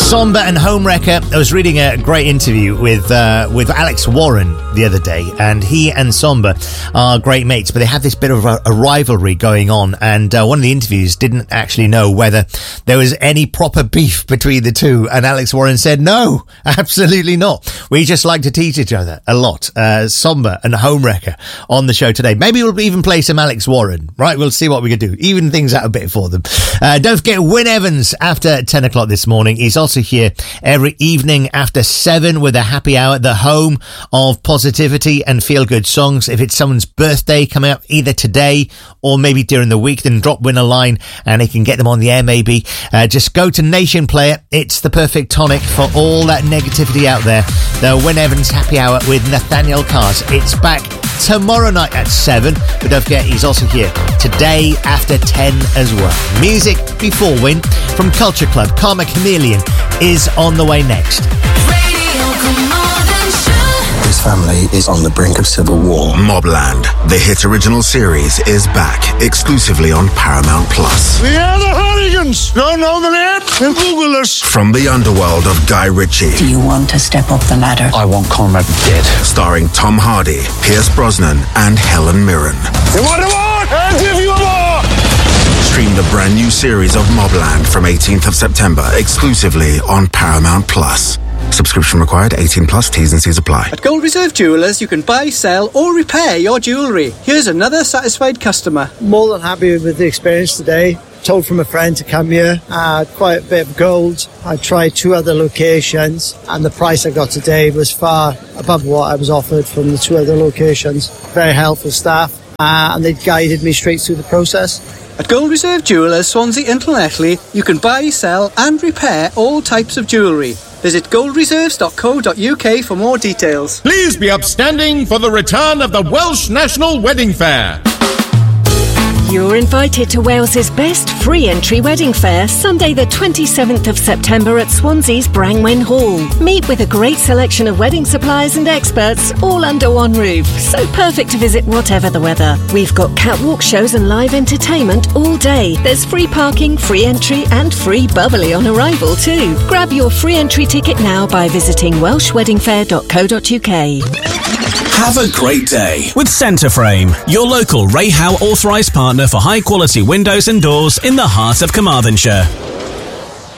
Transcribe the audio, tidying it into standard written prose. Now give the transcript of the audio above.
Somber and Homewrecker. I was reading a great interview with Alex Warren the other day, and he and Somber are great mates, but they have this bit of a rivalry going on, and one of the interviews didn't actually know whether there was any proper beef between the two, and Alex Warren said, no, absolutely not. We just like to tease each other a lot. Somber and Homewrecker on the show today. Maybe we'll even play some Alex Warren, right? We'll see what we can do. Even things out a bit for them. Don't forget Wyn Evans after 10 o'clock this morning. He's also here every evening after 7 with a happy hour, the home of positivity and feel-good songs. If it's someone's birthday coming up either today or maybe during the week, then drop Wyn a line and he can get them on the air maybe. Just go to Nation Player. It's the perfect tonic for all that negativity out there. The Wyn Evans happy hour with Nathaniel Cars. It's back tomorrow night at 7, but don't forget he's also here today after 10 as well. Music before Wyn from Culture Club. Karma Chameleon is on the way next. His family is on the brink of civil war. Mobland, the hit original series, is back exclusively on Paramount Plus. We are the hooligans. Don't know the name? Then Google us. From the underworld of Guy Ritchie. Do you want to step up the ladder? I want Conrad dead. Starring Tom Hardy, Pierce Brosnan, and Helen Mirren. You want a war? I'll give you a war. Stream the brand new series of Mobland from 18th of September exclusively on Paramount Plus. Subscription required, 18 plus, T's and C's apply. At Gold Reserve Jewellers, you can buy, sell or repair your jewellery. Here's another satisfied customer. More than happy with the experience today. Told from a friend to come here. Quite a bit of gold. I tried 2 other locations and the price I got today was far above what I was offered from the 2 other locations. Very helpful staff and they guided me straight through the process. At Gold Reserve Jewellers, Swansea and Llanelli, you can buy, sell and repair all types of jewellery. Visit goldreserves.co.uk for more details. Please be upstanding for the return of the Welsh National Wedding Fair. You're invited to Wales's best free entry wedding fair, Sunday the 27th of September at Swansea's Brangwen Hall. Meet with a great selection of wedding suppliers and experts, all under one roof. So perfect to visit whatever the weather. We've got catwalk shows and live entertainment all day. There's free parking, free entry and free bubbly on arrival too. Grab your free entry ticket now by visiting welshweddingfair.co.uk. Have a great day with Centreframe, your local Ray Howe authorised partner for high quality windows and doors in the heart of Carmarthenshire.